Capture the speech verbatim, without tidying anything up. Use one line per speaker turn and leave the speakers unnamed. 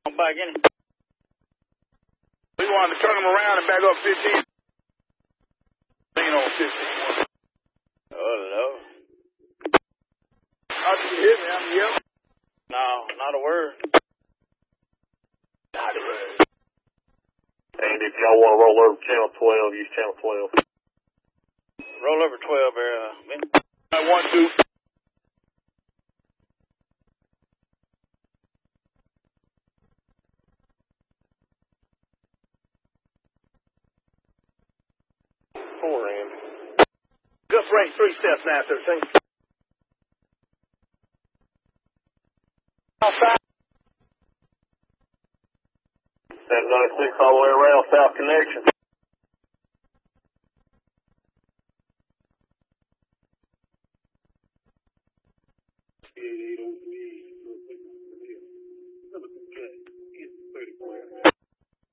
Back in. We wanted to turn them around and back up fifteen. Lean on fifteen. Oh, no. How did you hear me? I'm yelling. No, not a word. Not a word.
And if y'all want to roll over channel twelve, use channel twelve.
Roll over twelve there. Uh, I want to.
Four in.
Just range three steps now, thirteen. Outside.
seven ninety-six all the way around, south connection. eight eight oh three.